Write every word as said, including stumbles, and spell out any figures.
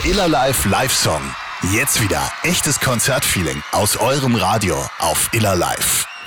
Iller Live Live-Song. Jetzt wieder echtes Konzertfeeling aus eurem Radio auf Iller Live.